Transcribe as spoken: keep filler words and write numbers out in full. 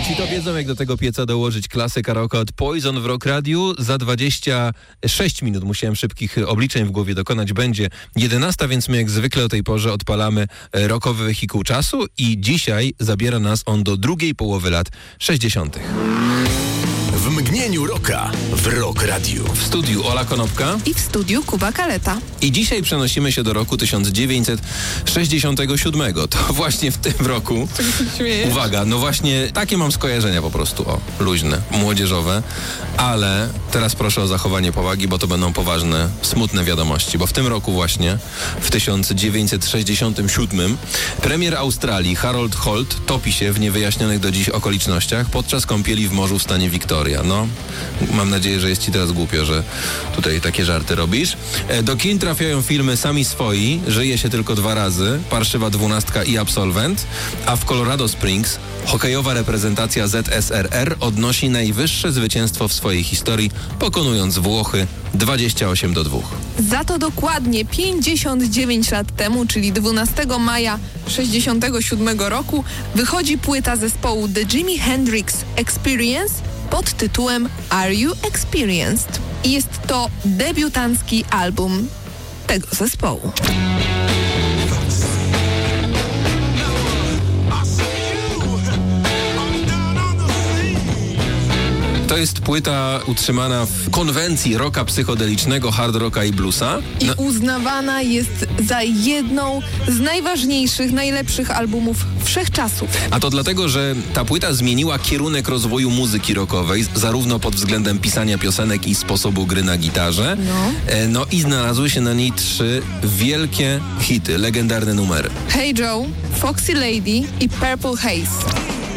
Ci to wiedzą, jak do tego pieca dołożyć klasę karaoke od Poison w Rock Radiu. Za dwadzieścia sześć minut musiałem szybkich obliczeń w głowie dokonać. Będzie jedenasta, więc my jak zwykle o tej porze odpalamy rockowy wehikuł czasu i dzisiaj zabiera nas on do drugiej połowy lat sześćdziesiątych. W mgnieniu rocka w Rock Radiu. W studiu Ola Konopka i w studiu Kuba Kaleta. I dzisiaj przenosimy się do roku tysiąc dziewięćset sześćdziesiątego siódmego. To właśnie w tym roku, uwaga, no właśnie takie mam skojarzenia po prostu, o, luźne, młodzieżowe, ale teraz proszę o zachowanie powagi, bo to będą poważne, smutne wiadomości, bo w tym roku właśnie, w tysiąc dziewięćset sześćdziesiątym siódmym, premier Australii Harold Holt topi się w niewyjaśnionych do dziś okolicznościach podczas kąpieli w morzu w stanie Victoria. No, mam nadzieję, że jest ci teraz głupio, że tutaj takie żarty robisz. Do kin trafiają filmy Sami swoi, Żyje się tylko dwa razy, Parszywa dwunastka i Absolwent, a w Colorado Springs hokejowa reprezentacja Z S R R odnosi najwyższe zwycięstwo w swojej historii, pokonując Włochy dwadzieścia osiem do dwóch. Za to dokładnie pięćdziesiąt dziewięć lat temu, czyli dwunastego maja sześćdziesiątego siódmego roku, wychodzi płyta zespołu The Jimi Hendrix Experience pod tytułem Are You Experienced? I jest to debiutancki album tego zespołu. To jest płyta utrzymana w konwencji rocka psychodelicznego, hard rocka i bluesa. I uznawana jest za jedną z najważniejszych, najlepszych albumów wszechczasów. A to dlatego, że ta płyta zmieniła kierunek rozwoju muzyki rockowej, zarówno pod względem pisania piosenek i sposobu gry na gitarze. No, no i znalazły się na niej trzy wielkie hity, legendarne numery. Hey Joe, Foxy Lady i Purple Haze.